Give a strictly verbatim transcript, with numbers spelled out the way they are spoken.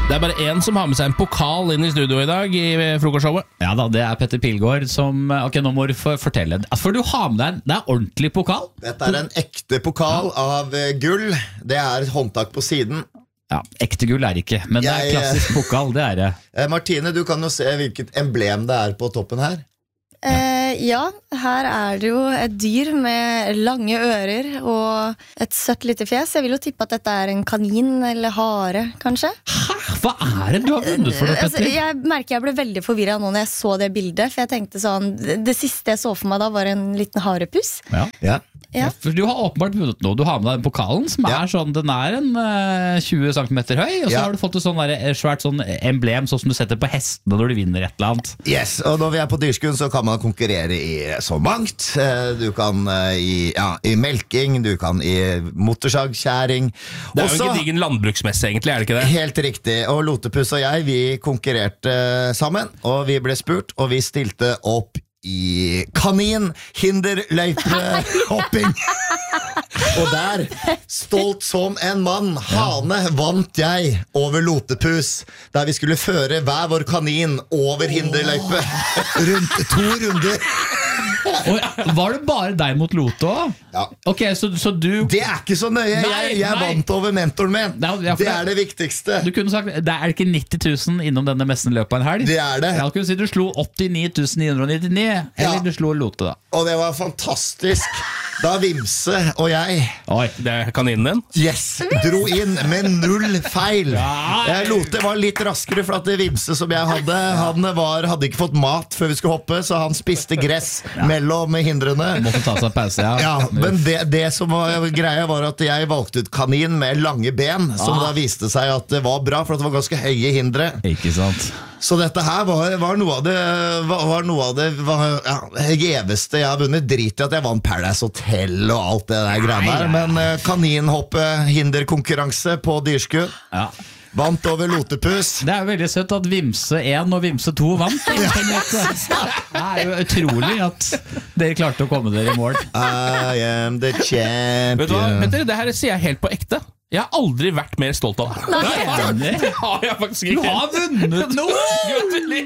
Det er bare en som har med seg en pokal inn i studio i dag i frokostshowet. Ja da, det er Petter Pilgaard som... Ok, nå må du få fortelle. For du har med deg, det er ordentlig pokal. Dette er en ekte pokal av gull. Det er et håndtak på siden. Ja, ekte gull er ikke, men det er Jeg- klassisk pokal, det er det. Eh, Martine, du kan jo se hvilket emblem det er på toppen her. Eh, ja, her er det jo et dyr med lange ører og et søtt lite fjes. Jeg vil jo tippe at dette er en kanin eller hare, kanskje. Hæ? Hva er det du har vunnet for det, Altså, Petter? jeg merker jeg ble veldig forvirret nå når jeg så det bildet. For jeg tenkte sånn, det siste jeg så for meg da var en liten harepuss. Ja. Ja. Ja. Ja, for du har åpenbart vunnet noe. Du har med deg pokalen som Ja. er sånn, den er en eh, tjue centimeter høy, og så Ja. har du fått et sånn der, eh, svært sånn emblem, sånn som du setter på hestene når du vinner et eller annet. Yes, og når vi er på Dyrskudd så kan man konkurrere i så mangt. Eh, Du kan eh, i, ja, i melking, du kan i motorsagskjæring. Det er jo Også- en gedigen landbruksmesse egentlig, er det ikke det? Helt riktig, og Lotepus og jeg, vi konkurrerte sammen, og vi ble spurt, og vi stilte opp i kanin, hinderløypehopping. Og der, stolt som en mann, hane, vant jeg over Lotepus, der vi skulle føre hver vår kanin over hinderløype. Rundt to runder. Og, var det bare deg mot Lote også? Ja. Ok, så, så du... Det er ikke så nøye, Nei, jeg, jeg nei. vant over mentoren min. Nei, ja, for Det det- er det viktigste. Du kunne sagt, det er ikke nitti tusen innom denne messen i løpet av en helg. Det er det. Jeg kunne si du slo åttini tusen ni hundre nittini, eller Ja. du slo Lote da. Og det var fantastisk. Da Vimse og jeg Oi. Det er kaninen din. Yes, dro inn med null feil. Jeg Lote var litt raskere, for at det Vimse som jeg hadde, han var, hadde ikke fått mat før vi skulle hoppe, så han spiste gress mellom hindrene. Måtte ta seg en pause, ja. Ja, men det, det som var greia var at jeg valgte ut kanin med lange ben, som da viste seg at det var bra, for at det var ganske høye hindre. Ikke sant. Så dette her var, var noe av det var, var noe av det var, ja, det gjeveste jeg har vunnet. Drit i at jeg vant Paradise Hotel og alt det der greiene der, men eh, kaninhoppe hinderkonkurranse på Dyrskudd. Ja. Vant over Lotepus. Det er jo veldig søtt at Vimse én og Vimse to vant. Da, på en måte. Det er jo utrolig at dere klarte å komme dere i mål. I am the champion. Vet du hva, Petter, det her sier jeg helt på ekte. Jeg har aldri vært mer stolt av det. Nei. Det har jeg faktisk Du ikke. har vunnet noe! Gratulerer!